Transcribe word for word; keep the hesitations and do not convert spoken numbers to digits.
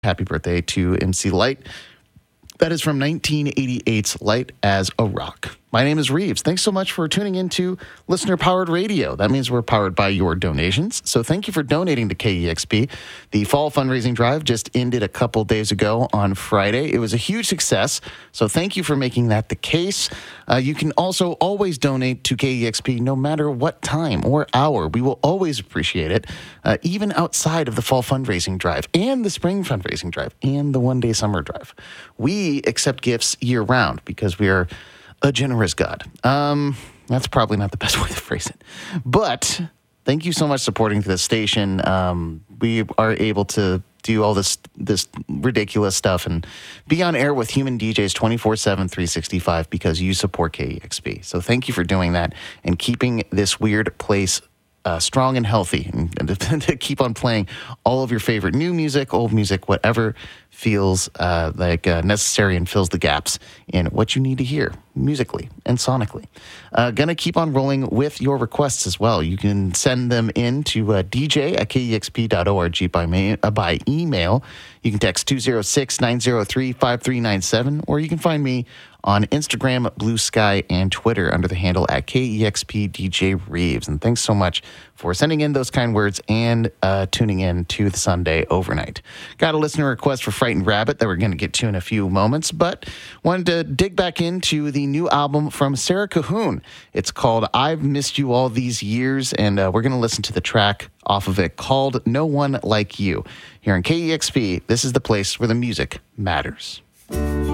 Happy birthday to M C Light. That is from nineteen eighty-eight's Light as a Rock. My name is Reeves. Thanks so much for tuning into listener-powered radio. That means we're powered by your donations. So thank you for donating to K E X P. The fall fundraising drive just ended a couple days ago on Friday. It was a huge success, so thank you for making that the case. Uh, you can also always donate to K E X P no matter what time or hour. We will always appreciate it, uh, even outside of the fall fundraising drive and the spring fundraising drive and the one-day summer drive. We accept gifts year-round because we are a generous God. Um, that's probably not the best way to phrase it. But thank you so much for supporting this station. Um, we are able to do all this this ridiculous stuff and be on air with human D Js twenty-four seven, three sixty-five because you support K E X P. So thank you for doing that and keeping this weird place Uh, strong and healthy, and, and to, to keep on playing all of your favorite new music, old music, whatever feels uh, like uh, necessary and fills the gaps in what you need to hear musically and sonically. Uh, gonna keep on rolling with your requests as well. You can send them in to uh, d j at k e x p dot org by, ma- uh, by email. You can text two oh six, nine oh three, five three nine seven, or you can find me on Instagram, Blue Sky, and Twitter under the handle at K E X P D J Reeves. And thanks so much for sending in those kind words and uh, tuning in to the Sunday Overnight. Got a listener request for Frightened Rabbit that we're going to get to in a few moments, but wanted to dig back into the new album from Sarah Cahoon. It's called I've Missed You All These Years, and uh, we're going to listen to the track off of it called No One Like You. Here on K E X P, this is the place where the music matters.